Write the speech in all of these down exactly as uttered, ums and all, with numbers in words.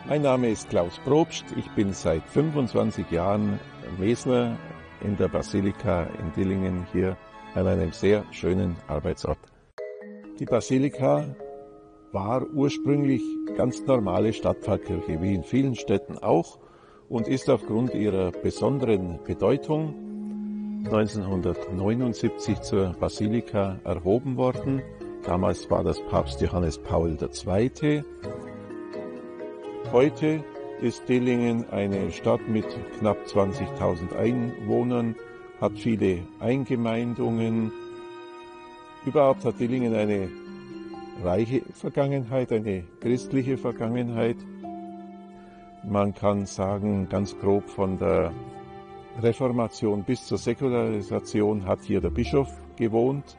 Mein Name ist Klaus Probst. Ich bin seit fünfundzwanzig Jahren Mesner in der Basilika in Dillingen hier an einem sehr schönen Arbeitsort. Die Basilika war ursprünglich ganz normale Stadtpfarrkirche, wie in vielen Städten auch, und ist aufgrund ihrer besonderen Bedeutung neunzehnhundertneunundsiebzig zur Basilika erhoben worden. Damals war das Papst Johannes Paul der Zweite. Heute ist Dillingen eine Stadt mit knapp zwanzigtausend Einwohnern, hat viele Eingemeindungen. Überhaupt hat Dillingen eine reiche Vergangenheit, eine christliche Vergangenheit. Man kann sagen, ganz grob von der Reformation bis zur Säkularisation hat hier der Bischof gewohnt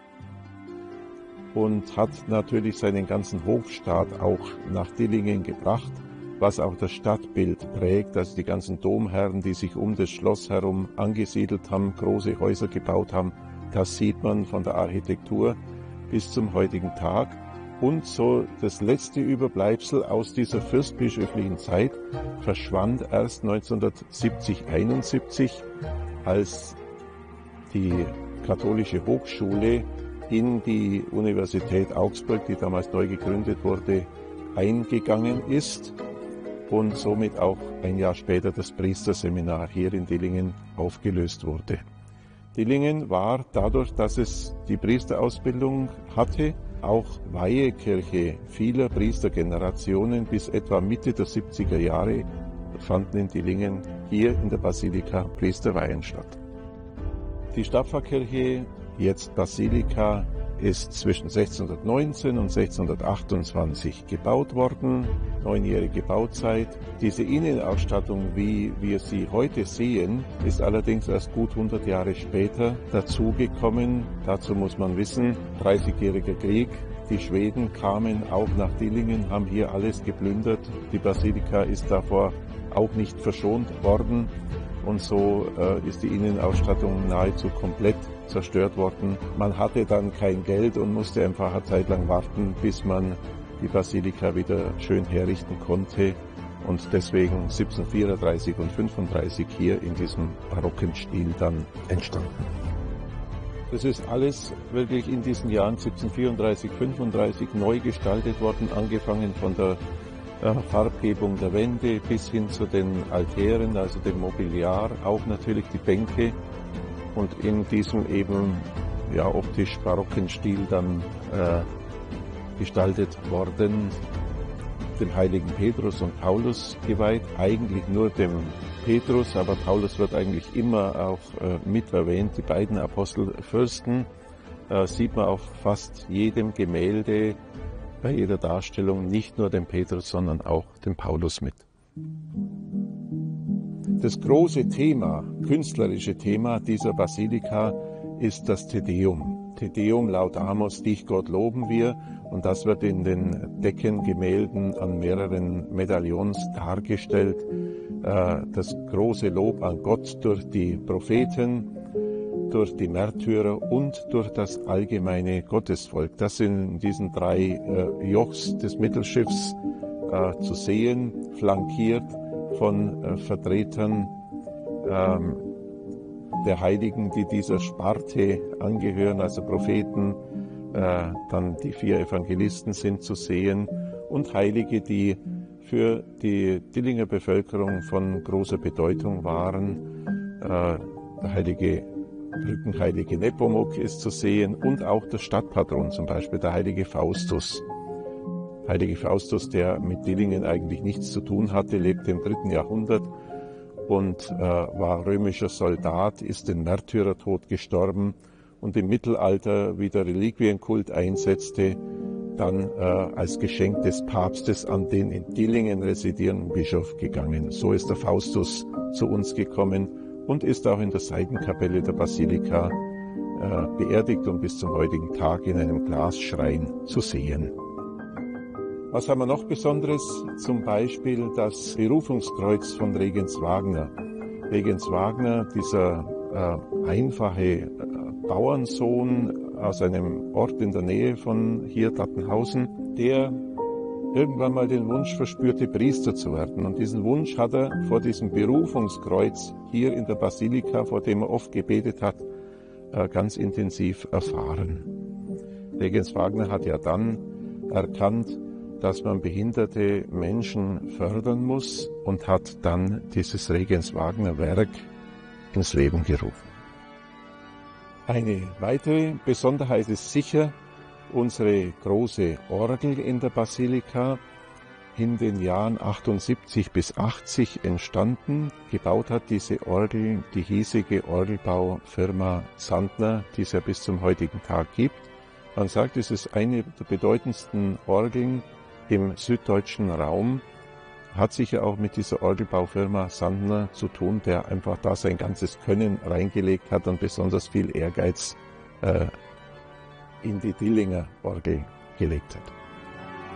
und hat natürlich seinen ganzen Hofstaat auch nach Dillingen gebracht, was auch das Stadtbild prägt, also die ganzen Domherren, die sich um das Schloss herum angesiedelt haben, große Häuser gebaut haben, das sieht man von der Architektur bis zum heutigen Tag. Und so das letzte Überbleibsel aus dieser fürstbischöflichen Zeit verschwand erst neunzehnhundertsiebzig, einundsiebzig, als die katholische Hochschule in die Universität Augsburg, die damals neu gegründet wurde, eingegangen ist und somit auch ein Jahr später das Priesterseminar hier in Dillingen aufgelöst wurde. Dillingen war dadurch, dass es die Priesterausbildung hatte, auch Weihekirche vieler Priestergenerationen. Bis etwa Mitte der siebziger Jahre fanden in Dillingen hier in der Basilika Priesterweihen statt. Die Stadtpfarrkirche, jetzt Basilika, ist zwischen sechzehnhundertneunzehn und sechzehnhundertachtundzwanzig gebaut worden, neunjährige Bauzeit. Diese Innenausstattung, wie wir sie heute sehen, ist allerdings erst gut hundert Jahre später dazugekommen. Dazu muss man wissen, dreißigjähriger Krieg, die Schweden kamen auch nach Dillingen, haben hier alles geplündert. Die Basilika ist davor auch nicht verschont worden. Und so äh, ist die Innenausstattung nahezu komplett zerstört worden. Man hatte dann kein Geld und musste einfach eine Zeit lang warten, bis man die Basilika wieder schön herrichten konnte. Und deswegen siebzehnhundertvierunddreißig und fünfunddreißig hier in diesem barocken Stil dann entstanden. Das ist alles wirklich in diesen Jahren siebzehnhundertvierunddreißig, fünfunddreißig neu gestaltet worden, angefangen von der Ja, Farbgebung der Wände bis hin zu den Altären, also dem Mobiliar, auch natürlich die Bänke und in diesem eben ja, optisch barocken Stil dann äh, gestaltet worden, dem heiligen Petrus und Paulus geweiht, eigentlich nur dem Petrus, aber Paulus wird eigentlich immer auch äh, mit erwähnt, die beiden Apostelfürsten äh, sieht man auf fast jedem Gemälde, bei jeder Darstellung nicht nur den Petrus, sondern auch den Paulus mit. Das große Thema, künstlerische Thema dieser Basilika ist das Te Deum. Te Deum laudamus, dich Gott loben wir, und das wird in den Deckengemälden an mehreren Medaillons dargestellt. Das große Lob an Gott durch die Propheten, durch die Märtyrer und durch das allgemeine Gottesvolk. Das sind in diesen drei äh, Jochs des Mittelschiffs äh, zu sehen, flankiert von äh, Vertretern ähm, der Heiligen, die dieser Sparte angehören, also Propheten, äh, dann die vier Evangelisten sind zu sehen und Heilige, die für die Dillinger Bevölkerung von großer Bedeutung waren. Äh, der heilige Brückenheilige Nepomuk ist zu sehen und auch der Stadtpatron, zum Beispiel der heilige Faustus. Heilige Faustus, der mit Dillingen eigentlich nichts zu tun hatte, lebte im dritten Jahrhundert und äh, war römischer Soldat, ist den Märtyrertod gestorben und im Mittelalter, wie der Reliquienkult einsetzte, dann äh, als Geschenk des Papstes an den in Dillingen residierenden Bischof gegangen. So ist der Faustus zu uns gekommen und ist auch in der Seitenkapelle der Basilika äh, beerdigt und bis zum heutigen Tag in einem Glasschrein zu sehen. Was haben wir noch Besonderes? Zum Beispiel das Berufungskreuz von Regens Wagner. Regens Wagner, dieser äh, einfache äh, Bauernsohn aus einem Ort in der Nähe von hier, Dattenhausen, der irgendwann mal den Wunsch verspürte, Priester zu werden. Und diesen Wunsch hat er vor diesem Berufungskreuz hier in der Basilika, vor dem er oft gebetet hat, ganz intensiv erfahren. Regens Wagner hat ja dann erkannt, dass man behinderte Menschen fördern muss und hat dann dieses Regens Wagner Werk ins Leben gerufen. Eine weitere Besonderheit ist sicher unsere große Orgel in der Basilika, in den Jahren achtundsiebzig bis achtzig entstanden. Gebaut hat diese Orgel die hiesige Orgelbaufirma Sandner, die es ja bis zum heutigen Tag gibt. Man sagt, es ist eine der bedeutendsten Orgeln im süddeutschen Raum. Hat sicher auch mit dieser Orgelbaufirma Sandner zu tun, der einfach da sein ganzes Können reingelegt hat und besonders viel Ehrgeiz äh, in die Dillinger Orgel gelegt hat.